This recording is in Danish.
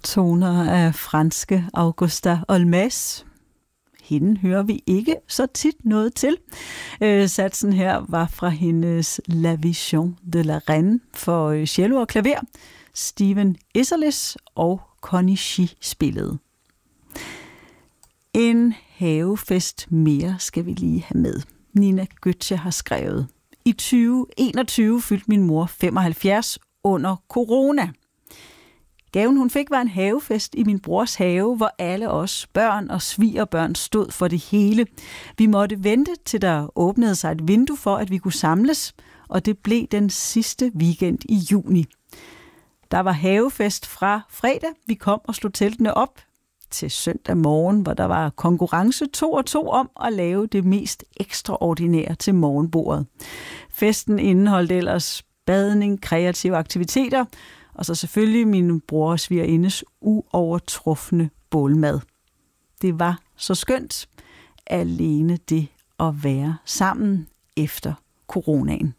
Toner af franske Augusta Olmès. Hende hører vi ikke så tit noget til. Satsen her var fra hendes La Vision de la Reine for cello og klaver. Stephen Isserlis og Connie Chi spillede. En havefest mere skal vi lige have med. Nina Götze har skrevet: I 2021 fyldte min mor 75 under corona. Gaven hun fik var en havefest i min brors have, hvor alle os børn og svigerbørn stod for det hele. Vi måtte vente til der åbnede sig et vindue for, at vi kunne samles, og det blev den sidste weekend i juni. Der var havefest fra fredag, vi kom og slog teltene op, til søndag morgen, hvor der var konkurrence 2 og 2 om at lave det mest ekstraordinære til morgenbordet. Festen indeholdt ellers badning, kreative aktiviteter, og så selvfølgelig min bror og svigerindes uovertrufne bålmad. Det var så skønt, alene det at være sammen efter coronaen.